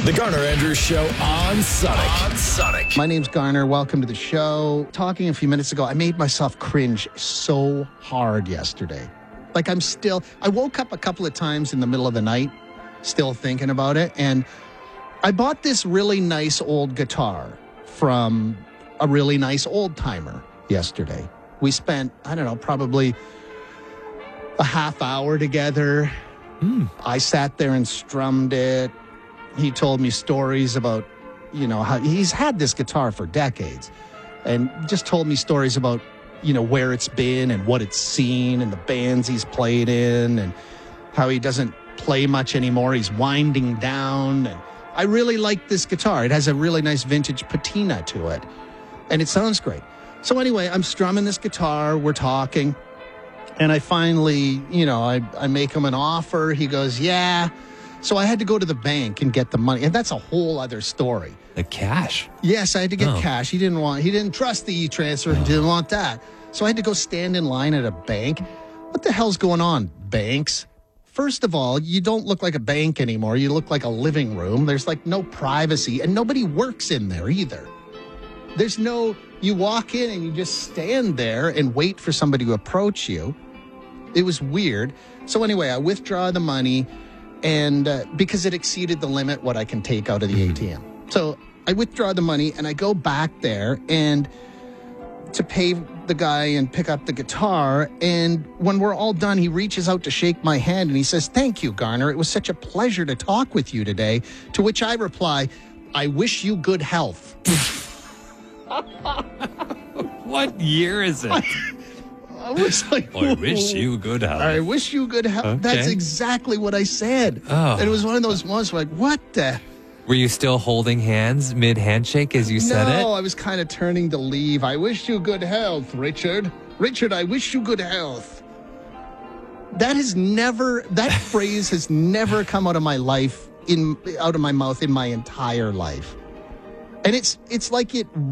The Garner Andrews Show on Sonic. My name's Garner. Welcome to the show. Talking a few minutes ago, I made myself cringe so hard yesterday. Like I woke up a couple of times in the middle of the night, still thinking about it. And I bought this really nice old guitar from a really nice old timer yesterday. We spent, I don't know, probably a half hour together. I sat there and strummed it. He told me stories about, how he's had this guitar for decades, and just told me stories about, where it's been and what it's seen and the bands he's played in and how he doesn't play much anymore. He's winding down. And I really like this guitar. It has a really nice vintage patina to it, and it sounds great. So anyway, I'm strumming this guitar. We're talking, and I finally, I make him an offer. He goes, yeah. So I had to go to the bank and get the money. And that's a whole other story. The cash? Yes, I had to get cash. He didn't trust the e-transfer. He didn't want that. So I had to go stand in line at a bank. What the hell's going on, banks? First of all, you don't look like a bank anymore. You look like a living room. There's like no privacy, and nobody works in there either. You walk in and you just stand there and wait for somebody to approach you. It was weird. So anyway, I withdraw the money. And because it exceeded the limit, what I can take out of the ATM. So I withdraw the money and I go back there and to pay the guy and pick up the guitar. And when we're all done, he reaches out to shake my hand and he says, "Thank you, Garner. It was such a pleasure to talk with you today." To which I reply, "I wish you good health." What year is it? I was like, I wish you good health. I wish you good health. Okay. That's exactly what I said. Oh. And it was one of those ones where like, what the? Were you still holding hands mid-handshake as you said it? No, I was kind of turning to leave. "I wish you good health, Richard. Richard, I wish you good health." That phrase has never come out of my life, out of my mouth in my entire life. And it's like it